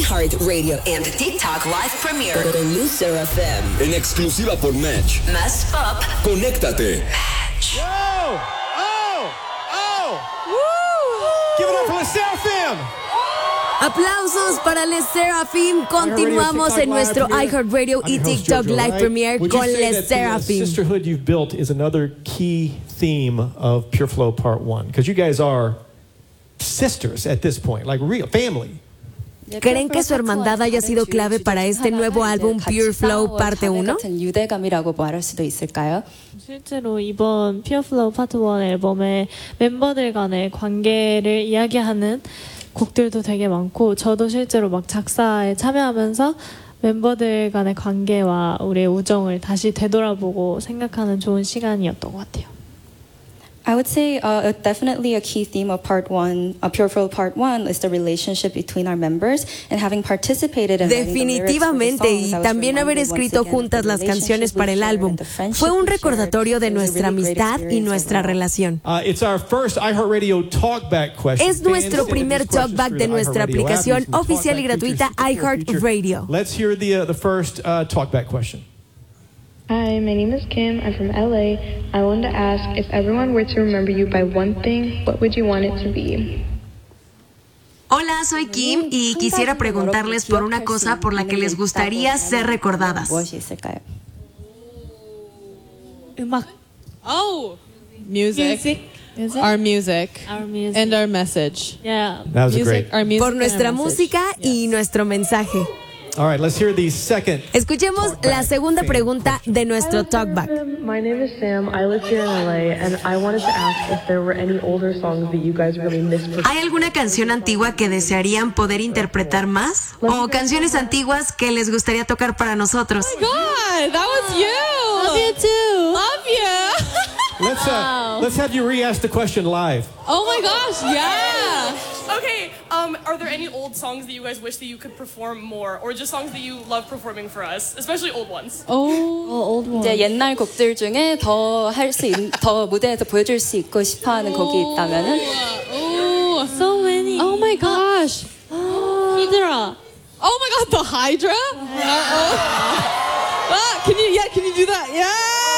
iHeartRadio and TikTok live premiere con Luz FM. En exclusiva por Match. Más pop. Conéctate. Match. Yo! Woo! Give it up for Les Seraphim. Aplausos para Les Seraphim. Continuamos en nuestro iHeartRadio y TikTok Live Premiere con Les Seraphim. The sisterhood you've built is another key theme of Pure Flow Part 1, because you guys are sisters at this point, like real family. ¿Creen que su hermandad haya sido clave para este nuevo álbum Pure Flow Parte 1? 유대감이라고 말할 수도 있을까요? 실제로 이번 Pure Flow Part 1 앨범에 멤버들 간의 관계를 이야기하는 곡들도 되게 많고, 저도 실제로 막 작사에 참여하면서 멤버들 간의 관계와 우리의 우정을 다시 되돌아보고 생각하는 좋은 시간이었던 것 같아요. I would say definitely a key theme of Part 1, Pure Flow Part 1, is the relationship between our members, and having participated in Definitivamente, y también haber escrito juntas las canciones para el álbum fue un recordatorio de nuestra amistad y nuestra relación. It's our first iHeartRadio Talkback question. Es nuestro primer talkback de nuestra aplicación oficial y gratuita iHeartRadio. Let's hear the first talkback question. Hi, my name is Kim. I'm from LA. I wanted to ask, if everyone were to remember you by one thing, what would you want it to be? Hola, soy Kim y quisiera preguntarles por una cosa por la que les gustaría ser recordadas. 음악. Oh, music. Our music. And our message. Yeah. That was great. Our music Por nuestra música y nuestro mensaje. All right, let's hear the second. Escuchemos la segunda pregunta de nuestro talkback. My name is Sam. I live here in LA, and I wanted to ask if there were any older songs that you guys really miss. ¿Hay alguna canción antigua que desearían poder interpretar más? ¿O canciones antiguas que les gustaría tocar para nosotros? Oh my God, that was you. Love you too. Love you. Let's have you re-ask the question live. Oh my gosh, yeah. Okay, are there any old songs that you guys wish that you could perform more, or just songs that you love performing for us, especially old ones? old one. 이제 옛날 곡들 중에 더 무대에서 보여줄 수 있고 싶어하는 곡이 있다면은 Oh, so many. Oh my gosh. Hydra. Oh my God, the Hydra? Can you do that? Yeah.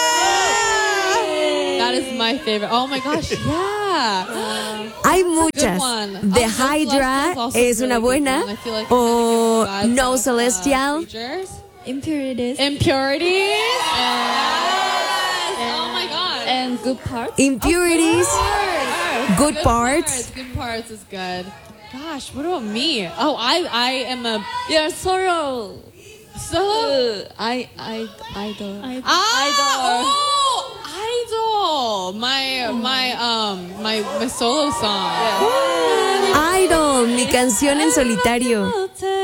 That is my favorite. Oh my gosh, yeah. Hay muchas. The Hydra es una buena. O No Celestial. Impurities. Impurities. Oh my God. And Good Parts. Impurities. Good Parts. Good Parts is good. Gosh, what about me? Oh, I am a... Yeah, Sorrow. So... Idol. Idol. My solo song. Idol, mi canción en solitario.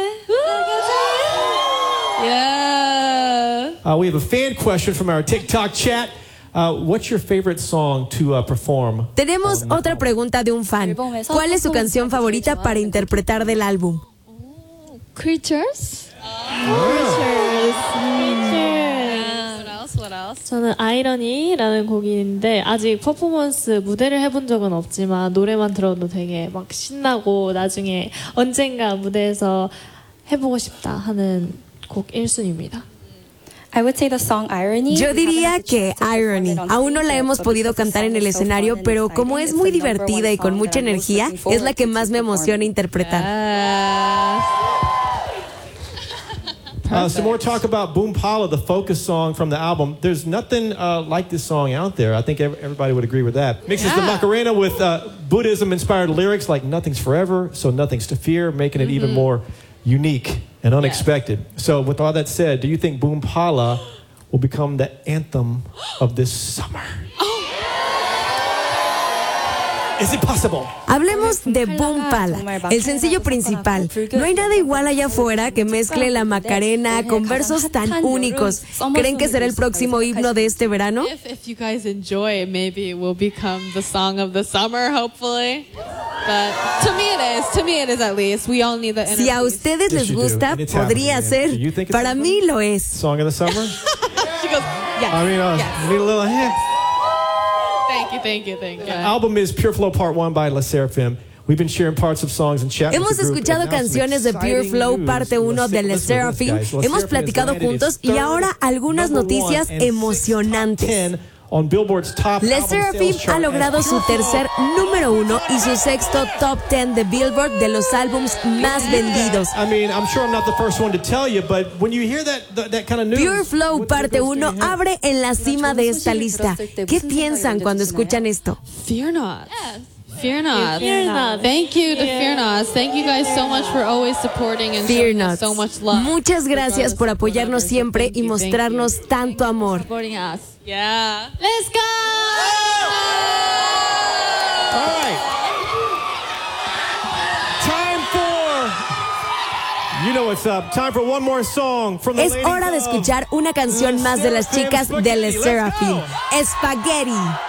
Yeah. We have a fan question from our TikTok chat. What's your favorite song to perform? Tenemos otra pregunta de un fan. ¿Cuál es su canción favorita para interpretar del álbum? Creatures. What else? 저는 아이러니라는 곡인데 아직 퍼포먼스 무대를 해본 적은 없지만 노래만 들어도 되게 막 신나고 나중에 언젠가 무대에서 해보고 싶다 하는 곡 1순위입니다. I would say the song Irony. Yo diría que Irony. Aún no la hemos podido cantar en el escenario, pero como es muy divertida y con mucha energía, es la que más me emociona interpretar. Some more talk about Boom Pala, the focus song from the album. There's nothing like this song out there. I think everybody would agree with that. Mixes the Macarena with Buddhism-inspired lyrics like Nothing's Forever, so Nothing's to Fear, making it even more unique and unexpected. So with all that said, do you think Boom Pala will become the anthem of this summer? Is it possible? Hablemos de Boom Pala, el sencillo principal. No hay nada igual allá afuera que mezcle la Macarena con versos tan únicos. ¿Creen que será el próximo himno de este verano? If you guys enjoy it, maybe it will become the song of the summer, hopefully. But to me it is at least. We all need the energy. Si a ustedes les gusta, podría ser. Para mí lo es. Song of the summer? She goes, yes. I mean, yes. need a little hint. Thank you. The album is Pure Flow Part 1 by Les Seraphim. We've been sharing parts of songs and chat. Hemos escuchado canciones de Pure Flow parte 1 de Les Seraphim, hemos platicado juntos y ahora algunas noticias emocionantes. Les Seraphim ha logrado su tercer número 1 y su sexto top 10 de Billboard de los álbums más vendidos. Pure Flow parte 1 abre en la cima de esta lista. ¿Qué piensan cuando escuchan esto? Fear not. Fear not. Fear not. Thank you to Fear Not. Thank you guys so much for always supporting and showing us so much love. Muchas gracias por apoyarnos siempre y mostrarnos tanto amor. Yeah. Let's go! All right. Time for... You know what's up. Time for one more song from the Es hora de escuchar una canción más de las chicas de Les Seraphim. Spaghetti.